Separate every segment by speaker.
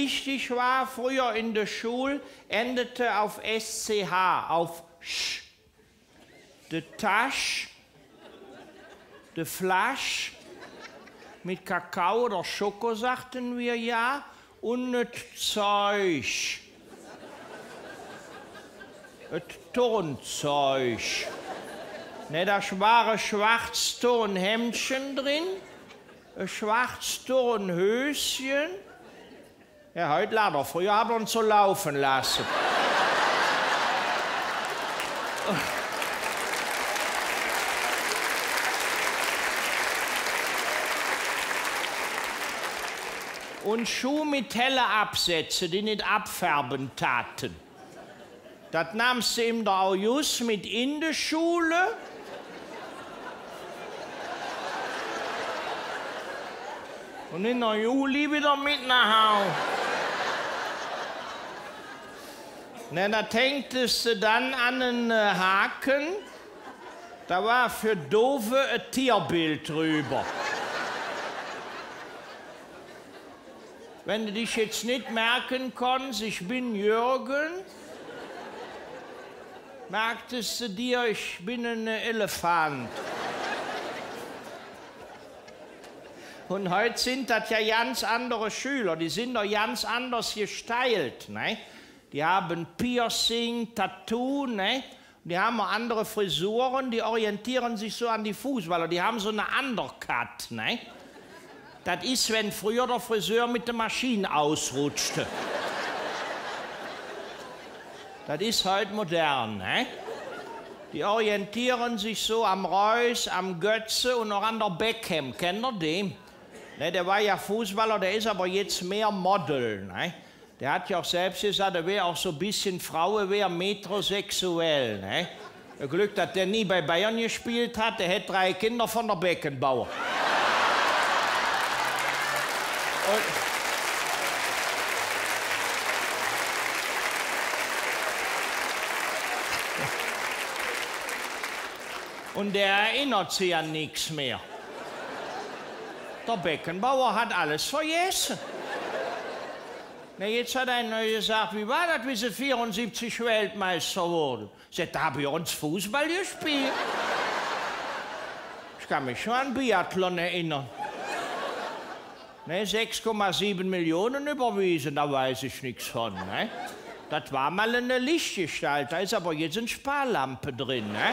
Speaker 1: wichtig war früher in der Schule, endete auf SCH, auf Sch. De Tasch, de Flasch, mit Kakao oder Schoko sagten wir ja, und et Zeug. Et Turnzeug. Ne, da waren Schwarzturnhemdchen drin, ein Schwarzturnhöschen. Ja, heute leider. Früher haben wir uns so laufen lassen. Und Schuhe mit hellen Absätzen, die nicht abfärben taten. Das nahmst du ihm da auch just mit in die Schule. Und in der Juli wieder mit nach Hause. Na, da hängtest du dann an einen Haken. Da war für Doofe ein Tierbild drüber. Wenn du dich jetzt nicht merken konntest, ich bin Jürgen, merktest du dir, ich bin ein Elefant. Und heute sind das ja ganz andere Schüler, die sind doch ganz anders gestylt. Ne? Die haben Piercing, Tattoo, ne? Die haben auch andere Frisuren, die orientieren sich so an die Fußballer, die haben so eine Undercut. Ne? Das ist, wenn früher der Friseur mit der Maschine ausrutschte. Das ist heute modern. Ne? Die orientieren sich so am Reus, am Götze und auch an der Beckham. Kennt ihr den? Ne, der war ja Fußballer, der ist aber jetzt mehr Model. Ne? Der hat ja auch selbst gesagt, er wäre auch so ein bisschen Frau, er wäre metrosexuell. Ne? Glück, dass der nie bei Bayern gespielt hat, der hätte 3 Kinder von der Beckenbauer. Und der erinnert sich an nichts mehr. Der Beckenbauer hat alles vergessen. Na, jetzt hat einer gesagt, wie war das, wie sie 74 Weltmeister wurden? Sagt, da habe ich uns Fußball gespielt. Ich kann mich schon an Biathlon erinnern. Ne, 6,7 Millionen überwiesen, da weiß ich nichts von. Ne? Das war mal eine Lichtgestalt, da ist aber jetzt eine Sparlampe drin. Ne?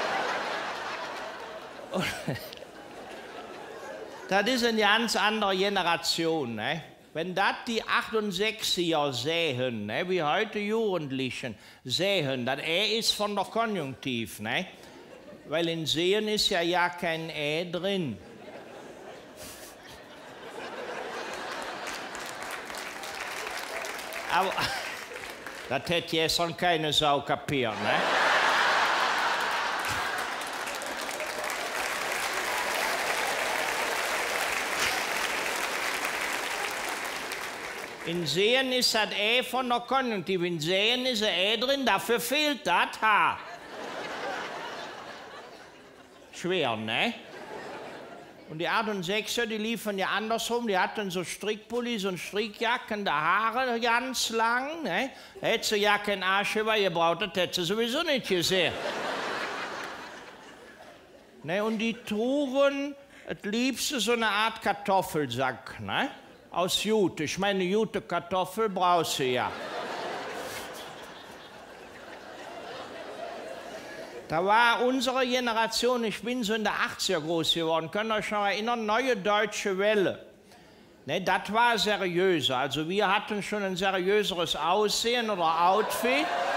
Speaker 1: Das ist eine ganz andere Generation. Ne? Wenn das die 68er sehen, ne, wie heute Jugendlichen sehen, dann ist von der Konjunktiv. Ne? Weil in Sehen ist ja kein drin. Aber das hätte jetzt schon keine Sau kapiert, ne? In Sehen ist das von der Konjunktiv. In Sehen ist ein drin, dafür fehlt das H. Schwer, ne? Und die 68er, die liefen ja andersrum, die hatten so Strickpullis und Strickjacken, die Haare ganz lang. Ne? Da hätte sie ja keinen Arsch gebraucht, das hätte sie sowieso nicht gesehen. Ne? Und die trugen das Liebste so eine Art Kartoffelsack, ne? Aus Jute. Ich meine, Jute Kartoffel brauchst du ja. Da war unsere Generation, ich bin so in der 80er groß geworden, könnt ihr euch noch erinnern, Neue Deutsche Welle. Ne, das war seriöser, also wir hatten schon ein seriöseres Aussehen oder Outfit.